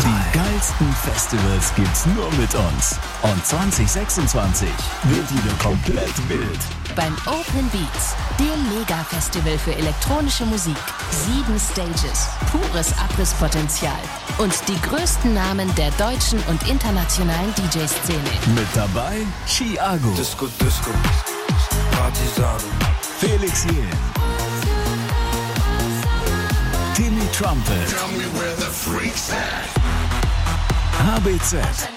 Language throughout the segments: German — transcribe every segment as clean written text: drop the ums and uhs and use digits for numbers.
Die geilsten Festivals gibt's nur mit uns. Und 2026 wird wieder komplett wild. Beim Open Beats, dem Mega-Festival für elektronische Musik. 7 Stages, pures Abrisspotenzial und die größten Namen der deutschen und internationalen DJ-Szene. Mit dabei Chiago, Disco, Partisanen, Felix Jähn, Timmy Trumpet, HBZ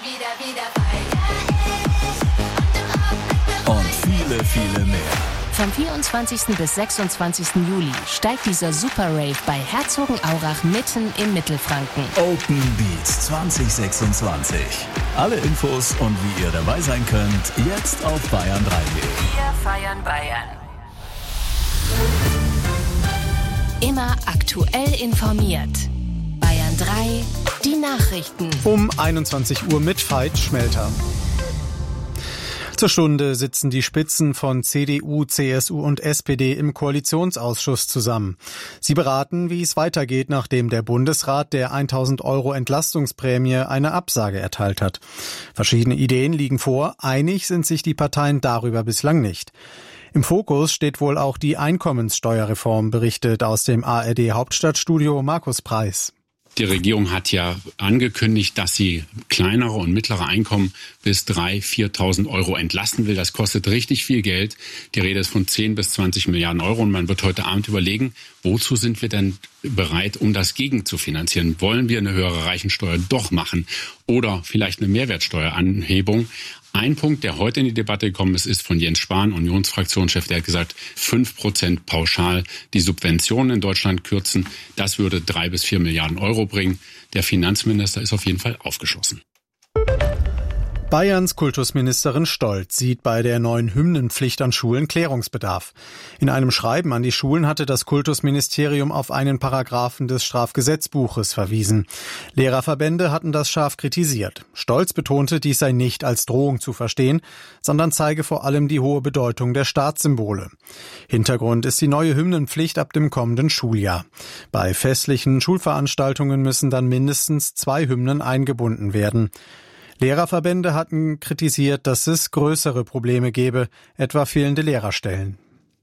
und viele, viele mehr. Vom 24. bis 26. Juli steigt dieser Super Rave bei Herzogenaurach mitten in Mittelfranken. Open Beats 2026. Alle Infos und wie ihr dabei sein könnt, jetzt auf bayern3.de. Wir feiern Bayern. Immer aktuell informiert. Bayern 3, die Nachrichten. Um 21 Uhr mit Veit Schmelter. Zur Stunde sitzen die Spitzen von CDU, CSU und SPD im Koalitionsausschuss zusammen. Sie beraten, wie es weitergeht, nachdem der Bundesrat der 1.000 € Entlastungsprämie eine Absage erteilt hat. Verschiedene Ideen liegen vor, einig sind sich die Parteien darüber bislang nicht. Im Fokus steht wohl auch die Einkommenssteuerreform, berichtet aus dem ARD Hauptstadtstudio Markus Preis. Die Regierung hat ja angekündigt, dass sie kleinere und mittlere Einkommen bis 3.000, 4.000 € entlasten will. Das kostet richtig viel Geld. Die Rede ist von 10 bis 20 Milliarden Euro. Und man wird heute Abend überlegen, wozu sind wir denn bereit, um das gegen zu finanzieren? Wollen wir eine höhere Reichensteuer doch machen oder vielleicht eine Mehrwertsteueranhebung? Ein Punkt, der heute in die Debatte gekommen ist von Jens Spahn, Unionsfraktionschef, der hat gesagt, 5% pauschal die Subventionen in Deutschland kürzen. Das würde 3 bis 4 Milliarden Euro bringen. Der Finanzminister ist auf jeden Fall aufgeschlossen. Bayerns Kultusministerin Stolz sieht bei der neuen Hymnenpflicht an Schulen Klärungsbedarf. In einem Schreiben an die Schulen hatte das Kultusministerium auf einen Paragraphen des Strafgesetzbuches verwiesen. Lehrerverbände hatten das scharf kritisiert. Stolz betonte, dies sei nicht als Drohung zu verstehen, sondern zeige vor allem die hohe Bedeutung der Staatssymbole. Hintergrund ist die neue Hymnenpflicht ab dem kommenden Schuljahr. Bei festlichen Schulveranstaltungen müssen dann mindestens 2 Hymnen eingebunden werden. Lehrerverbände hatten kritisiert, dass es größere Probleme gebe, etwa fehlende Lehrerstellen.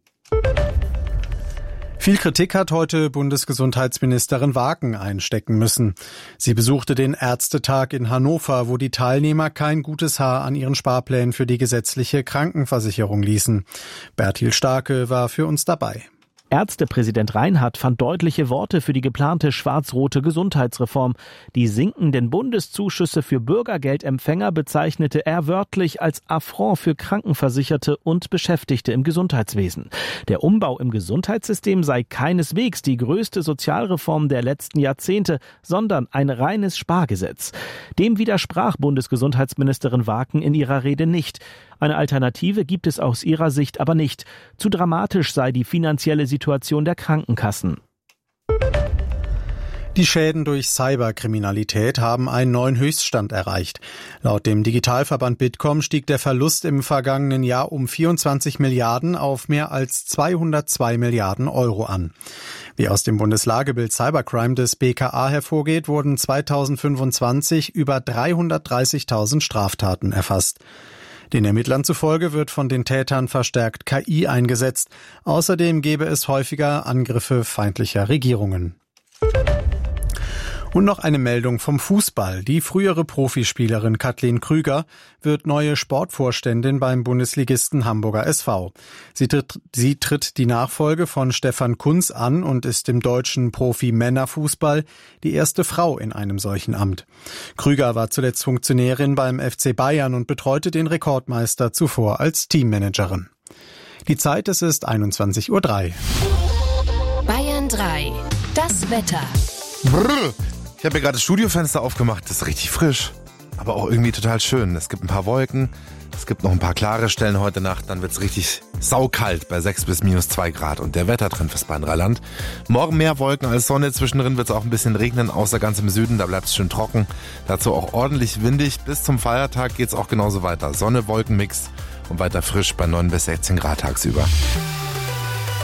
Viel Kritik hat heute Bundesgesundheitsministerin Wagen einstecken müssen. Sie besuchte den Ärztetag in Hannover, wo die Teilnehmer kein gutes Haar an ihren Sparplänen für die gesetzliche Krankenversicherung ließen. Bertil Starke war für uns dabei. Ärztepräsident Reinhardt fand deutliche Worte für die geplante schwarz-rote Gesundheitsreform. Die sinkenden Bundeszuschüsse für Bürgergeldempfänger bezeichnete er wörtlich als Affront für Krankenversicherte und Beschäftigte im Gesundheitswesen. Der Umbau im Gesundheitssystem sei keineswegs die größte Sozialreform der letzten Jahrzehnte, sondern ein reines Spargesetz. Dem widersprach Bundesgesundheitsministerin Wagen in ihrer Rede nicht. Eine Alternative gibt es aus ihrer Sicht aber nicht. Zu dramatisch sei die finanzielle Situation der Krankenkassen. Die Schäden durch Cyberkriminalität haben einen neuen Höchststand erreicht. Laut dem Digitalverband Bitkom stieg der Verlust im vergangenen Jahr um 24 Milliarden auf mehr als 202 Milliarden Euro an. Wie aus dem Bundeslagebild Cybercrime des BKA hervorgeht, wurden 2025 über 330.000 Straftaten erfasst. Den Ermittlern zufolge wird von den Tätern verstärkt KI eingesetzt. Außerdem gäbe es häufiger Angriffe feindlicher Regierungen. Und noch eine Meldung vom Fußball. Die frühere Profispielerin Kathleen Krüger wird neue Sportvorständin beim Bundesligisten Hamburger SV. Sie tritt die Nachfolge von Stefan Kuntz an und ist im deutschen Profi-Männerfußball die erste Frau in einem solchen Amt. Krüger war zuletzt Funktionärin beim FC Bayern und betreute den Rekordmeister zuvor als Teammanagerin. Die Zeit, es ist 21:03 Uhr. Bayern 3, das Wetter. Brrr. Ich habe mir gerade das Studiofenster aufgemacht, das ist richtig frisch, aber auch irgendwie total schön. Es gibt ein paar Wolken, es gibt noch ein paar klare Stellen heute Nacht, dann wird es richtig saukalt bei 6 bis -2 Grad und der Wettertrend fürs Bayern-Rheinland. Morgen mehr Wolken als Sonne, zwischendrin wird es auch ein bisschen regnen, außer ganz im Süden, da bleibt es schön trocken. Dazu auch ordentlich windig, bis zum Feiertag geht es auch genauso weiter. Sonne-Wolken-Mix und weiter frisch bei 9 bis 16 Grad tagsüber.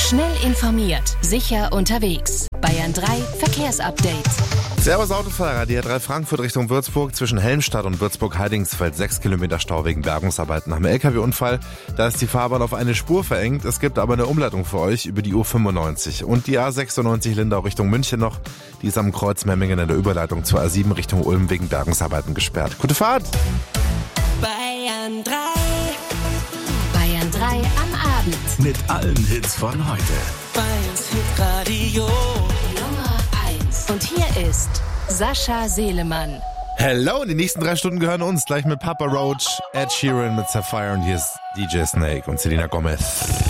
Schnell informiert, sicher unterwegs. Bayern 3 Verkehrsupdate. Servus Autofahrer, die A3 Frankfurt Richtung Würzburg zwischen Helmstadt und Würzburg-Heidingsfeld 6 Kilometer Stau wegen Bergungsarbeiten nach einem LKW-Unfall. Da ist die Fahrbahn auf eine Spur verengt. Es gibt aber eine Umleitung für euch über die U95. Und die A96 Lindau Richtung München noch. Die ist am Kreuz Memmingen in der Überleitung zur A7 Richtung Ulm wegen Bergungsarbeiten gesperrt. Gute Fahrt! Bayern 3. Bayern 3 am Abend. Mit allen Hits von heute. Bayerns Hitradio Nummer 1. Und hier ist Sascha Selemann. Hello, und die nächsten 3 Stunden gehören uns. Gleich mit Papa Roach, Ed Sheeran mit Sapphire und hier ist DJ Snake und Selena Gomez.